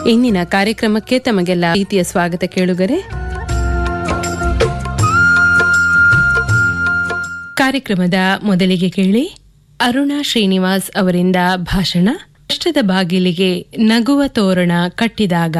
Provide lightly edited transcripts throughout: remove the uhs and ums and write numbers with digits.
ಇಂದಿನ ಕಾರ್ಯಕ್ರಮಕ್ಕೆ ತಮಗೆಲ್ಲ ಪ್ರೀತಿಯ ಸ್ವಾಗತ ಕೇಳುಗರೆ. ಕಾರ್ಯಕ್ರಮದ ಮೊದಲಿಗೆ ಕೇಳಿ ಅರುಣಾ ಶ್ರೀನಿವಾಸ್ ಅವರಿಂದ ಭಾಷಣ. ಕಷ್ಟದ ಬಾಗಿಲಿಗೆ ನಗುವ ತೋರಣ ಕಟ್ಟಿದಾಗ.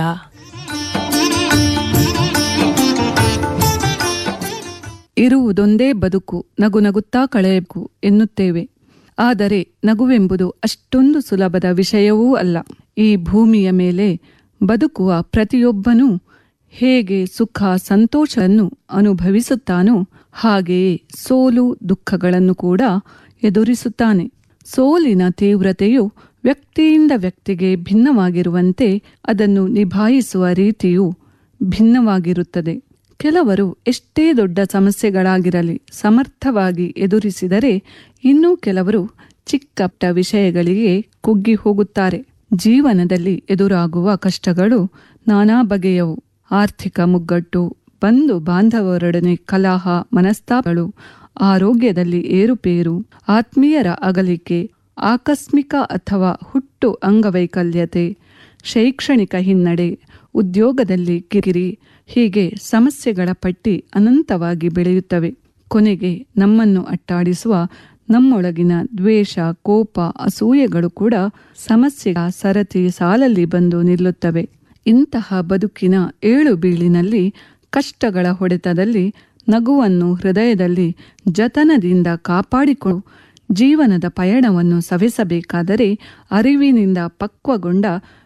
ಇರುವುದೊಂದೇ ಬದುಕು, ನಗು ನಗುತ್ತಾ ಕಳೆಯಬೇಕು ಎನ್ನುತ್ತೇವೆ. ಆದರೆ ನಗುವೆಂಬುದು ಅಷ್ಟೊಂದು ಸುಲಭದ ವಿಷಯವೂ ಅಲ್ಲ. ಈ ಭೂಮಿಯ ಮೇಲೆ ಬದುಕುವ ಪ್ರತಿಯೊಬ್ಬನೂ ಹೇಗೆ ಸುಖ ಸಂತೋಷವನ್ನು ಅನುಭವಿಸುತ್ತಾನೋ ಹಾಗೆಯೇ ಸೋಲು ದುಃಖಗಳನ್ನು ಕೂಡ ಎದುರಿಸುತ್ತಾನೆ. ಸೋಲಿನ ತೀವ್ರತೆಯು ವ್ಯಕ್ತಿಯಿಂದ ವ್ಯಕ್ತಿಗೆ ಭಿನ್ನವಾಗಿರುವಂತೆ ಅದನ್ನು ನಿಭಾಯಿಸುವ ರೀತಿಯೂ ಭಿನ್ನವಾಗಿರುತ್ತದೆ. ಕೆಲವರು ಎಷ್ಟೇ ದೊಡ್ಡ ಸಮಸ್ಯೆಗಳಾಗಿರಲಿ ಸಮರ್ಥವಾಗಿ ಎದುರಿಸಿದರೆ, ಇನ್ನೂ ಕೆಲವರು ಚಿಕ್ಕಪುಟ್ಟ ವಿಷಯಗಳಿಗೆ ಕುಗ್ಗಿ ಹೋಗುತ್ತಾರೆ. ಜೀವನದಲ್ಲಿ ಎದುರಾಗುವ ಕಷ್ಟಗಳು ನಾನಾ ಬಗೆಯವು. ಆರ್ಥಿಕ ಮುಗ್ಗಟ್ಟು, ಬಂಧು ಬಾಂಧವರೊಡನೆ ಕಲಹ, ಮನಸ್ತಾಪಗಳು, ಆರೋಗ್ಯದಲ್ಲಿ ಏರುಪೇರು, ಆತ್ಮೀಯರ ಅಗಲಿಕೆ, ಆಕಸ್ಮಿಕ ಅಥವಾ ಹುಟ್ಟು ಅಂಗವೈಕಲ್ಯತೆ, ಶೈಕ್ಷಣಿಕ ಹಿನ್ನಡೆ, ಉದ್ಯೋಗದಲ್ಲಿ ಕಿರಿಕಿರಿ, ಹೀಗೆ ಸಮಸ್ಯೆಗಳ ಪಟ್ಟಿ ಅನಂತವಾಗಿ ಬೆಳೆಯುತ್ತವೆ. ಕೊನೆಗೆ ನಮ್ಮನ್ನು ಅಟ್ಟಾಡಿಸುವ ನಮ್ಮೊಳಗಿನ ದ್ವೇಷ, ಕೋಪ, ಅಸೂಯೆಗಳು ಕೂಡ ಸಮಸ್ಯೆಯ ಸರತಿ ಸಾಲಲ್ಲಿ ಬಂದು ನಿಲ್ಲುತ್ತವೆ. ಇಂತಹ ಬದುಕಿನ ಏಳು ಬೀಳಿನಲ್ಲಿ, ಕಷ್ಟಗಳ ಹೊಡೆತದಲ್ಲಿ ನಗುವನ್ನು ಹೃದಯದಲ್ಲಿ ಜತನದಿಂದ ಕಾಪಾಡಿಕೊಂಡು ಜೀವನದ ಪಯಣವನ್ನು ಸವೆಸಬೇಕಾದರೆ ಅರಿವಿನಿಂದ ಪಕ್ವಗೊಂಡ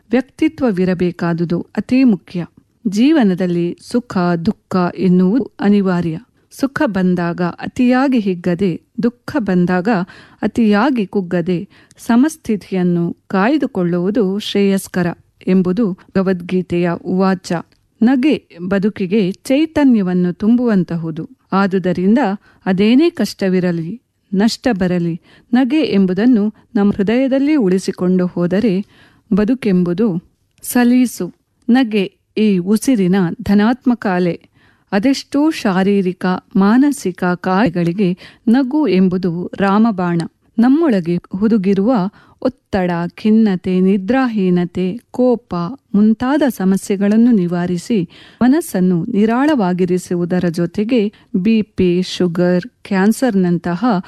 ವ್ಯಕ್ತಿತ್ವವಿರಬೇಕಾದುದು ಅತೀ ಮುಖ್ಯ. ಜೀವನದಲ್ಲಿ ಸುಖ ದುಃಖ ಎನ್ನುವುದು ಅನಿವಾರ್ಯ. ಸುಖ ಬಂದಾಗ ಅತಿಯಾಗಿ ಹಿಗ್ಗದೆ, ದುಃಖ ಬಂದಾಗ ಅತಿಯಾಗಿ ಕುಗ್ಗದೆ ಸಮಸ್ಥಿತಿಯನ್ನು ಕಾಯ್ದುಕೊಳ್ಳುವುದು ಶ್ರೇಯಸ್ಕರ ಎಂಬುದು ಭಗವದ್ಗೀತೆಯ ಉವಾಚ. ನಗೆ ಬದುಕಿಗೆ ಚೈತನ್ಯವನ್ನು ತುಂಬುವಂತಹುದು. ಆದುದರಿಂದ ಅದೇನೇ ಕಷ್ಟವಿರಲಿ, ನಷ್ಟ ಬರಲಿ, ನಗೆ ಎಂಬುದನ್ನು ನಮ್ಮ ಹೃದಯದಲ್ಲಿ ಉಳಿಸಿಕೊಂಡು ಹೋದರೆ ಬದುಕೆಂಬುದು ಸಲೀಸು. ನಗೆ ಈ ಉಸಿರಿನ ಧನಾತ್ಮಕ ಅಲೆ. ಅದೆಷ್ಟೋ ಶಾರೀರಿಕ ಮಾನಸಿಕ ಕಾಯಿಲೆಗಳಿಗೆ ನಗು ಎಂಬುದು ರಾಮಬಾಣ. ನಮ್ಮೊಳಗೆ ಹುದುಗಿರುವ ಒತ್ತಡ, ಖಿನ್ನತೆ, ನಿದ್ರಾಹೀನತೆ, ಕೋಪ ಮುಂತಾದ ಸಮಸ್ಯೆಗಳನ್ನು ನಿವಾರಿಸಿ ಮನಸ್ಸನ್ನು ನಿರಾಳವಾಗಿರಿಸುವುದರ ಜೊತೆಗೆ ಬಿಪಿ, ಶುಗರ್, ಕ್ಯಾನ್ಸರ್ನಂತಹ